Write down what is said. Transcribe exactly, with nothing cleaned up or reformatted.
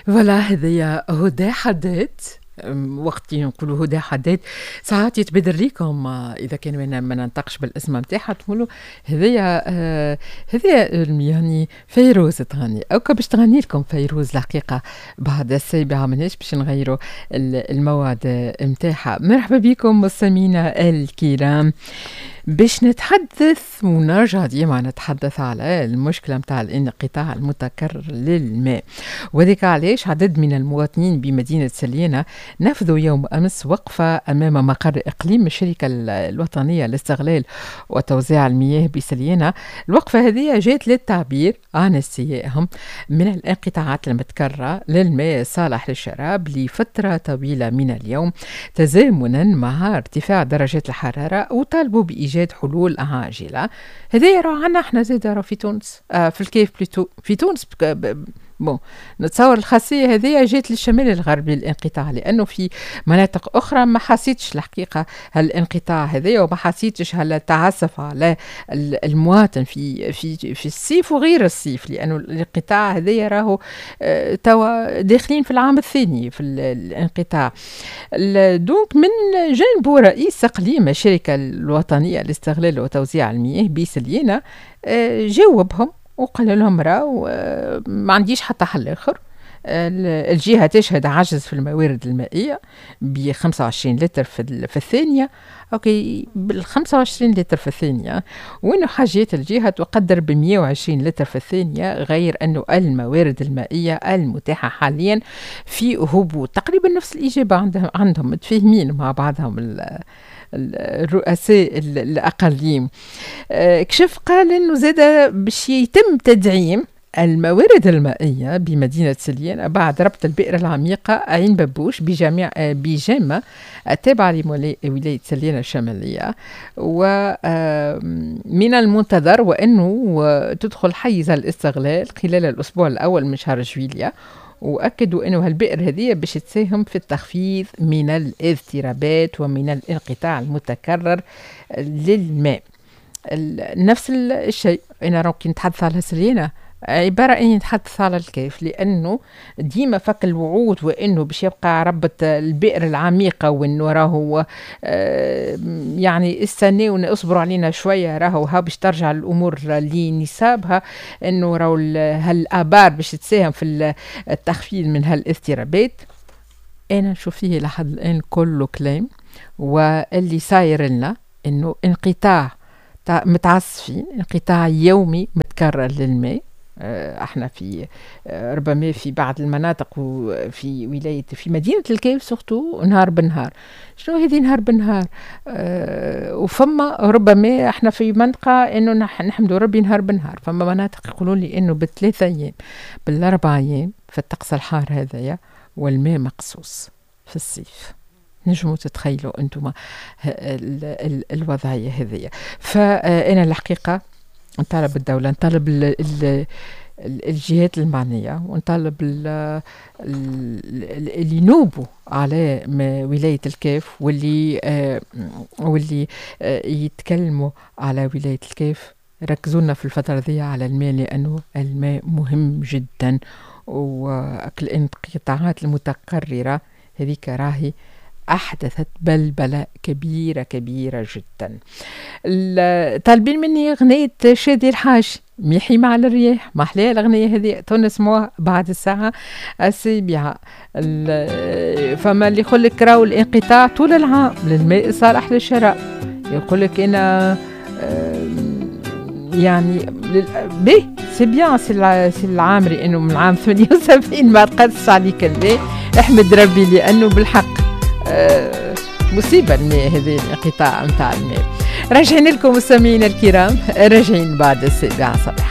فوالا هذايا هدى حداد. أم، وقت اللي نقولوا هدى حداد ساعات يتبدر ليكم، آه، اذا كان ما ما ننطقش بالاسم نتاعها تقولوا هذايا آه، هذايا يعني فيروز تغني او باش تغني لكم فيروز الحقيقه بعد السابعه مناش باش نغيروا ال- المواد نتاعها. مرحبا بكم مستمعينا الكرام، باش نتحدث ونرجع ديما نتحدث على المشكلة متاع الانقطاع المتكرر للماء، وذلك علاش عدد من المواطنين بمدينة سليانة نفذوا يوم أمس وقفة أمام مقر إقليم الشركة ال- الوطنية لاستغلال وتوزيع المياه بسليانة. الوقفة هذه جاءت للتعبير عن استيائهم من الانقطاعات المتكررة للماء الصالح للشراب لفترة طويلة من اليوم، تزامنا مع ارتفاع درجات الحرارة، وطالبوا بإيجاد حلول عاجلة. هذا راه عنا احنا زيد راه في تونس، آه في الكيف بليتو في تونس بك- ب- بون نتصور الخاصية هذه جات للشمال الغربي الانقطاع، لأنه في مناطق أخرى ما حسيتش الحقيقة هالانقطاع هذا، وما حسيتش هالتعسف على ال- المواطن في في في الصيف وغير الصيف، لأنه الانقطاع هذا راهو آه، توا داخلين في العام الثاني في ال- الانقطاع. ال- دونك من جانبه رئيس اقليم الشركه الوطنيه لاستغلال وتوزيع المياه بسليانه آه، جاوبهم وقال لهم راهو آه، ما عنديش حتى حل اخر. ال- الجهه تشهد عجز في الموارد المائيه ب خمسة وعشرين لتر في ال- في الثانيه. اوكي، بال خمسة وعشرين لتر في الثانيه، وانه حاجات الجهه تقدر ب مئة وعشرين لتر في الثانيه، غير انه الموارد المائيه المتاحه حاليا في هبوط. تقريبا نفس الاجابه عندهم عندهم متفاهمين مع بعضهم ال- ال- الرؤساء ال- الاقاليم. آه، كشف قال انه زاد باش يتم تدعيم الموارد المائية بمدينة سليانة بعد ربط البئر العميقة عين ببوش بجامع آه، بجامة التابعة لولاية سليانة الشمالية. ومن المنتظر وأنه آه، تدخل حيز الاستغلال خلال الأسبوع الأول من شهر جويليا، وأكدوا أنه هالبئر هذه باش تساهم في التخفيض من الاضطرابات ومن الانقطاع المتكرر للماء. ال- نفس ال- الشيء أنا راكي نتحدث على سليانة، عبارة أني نتحدث على الكيف، لأنه ديما فك الوعود وأنه باش يبقى ربط البئر العميقة، وأنه راهو آه، يعني استناونا اصبروا علينا شوية، راهو ها باش ترجع الأمور لنسابها، أنه راهو ال- هالآبار باش تساهم في ال- التخفيض من هالاضطرابات. أنا نشوف فيه لحد الآن كله كلام، واللي صاير لنا أنه انقطاع تع- متعصفين، انقطاع يومي متكرر للماء. آه، احنا في آه، ربما في بعض المناطق وفي ولاية في مدينة الكيف سورتو نهار بنهار. شنو هذه نهار بنهار؟ آه، وفما ربما احنا في منطقة انه نح- نحمدوا ربي نهار بنهار، فما مناطق يقولوا لي انه بالثلاثة ايام بالاربع ايام في الطقس الحار هذايا والماء مقصوص في الصيف. نجموا تتخيلوا انتم ال- ال- الوضعية هذه. فأنا الحقيقة نطالب الدولة، نطالب ال- ال- ال- الجهات المعنية، ونطالب ال- ال- اللي ينوبوا على م- ولاية الكيف، واللي آه، واللي آه، يتكلموا على ولاية الكيف، ركزوا لنا في الفترة دي على الماء، لأنه الماء مهم جدا، والانقطاعات المتكررة هذيك راهي أحدثت بلبلة كبيرة كبيرة جدا. ال- طالبين مني أغنية شادي الحاج ميحي مع الرياح، ما أحلاها الأغنية هذه، تنسموها بعد الساعة السابعة. ال- فما اللي يقول لك راهو الانقطاع طول العام للماء الصالح للشراب، يقول لك أنا آم، يعني لل- به سي بيان سي الع- سي العامري انه من عام ثمانية وسبعين ما تقص عليك الماء، احمد ربي لانه بالحق آه، مصيبه الماء، هذه الانقطاع نتاع الماء. راجعين لكم مستمعينا الكرام، راجعين بعد السابعة صباحا.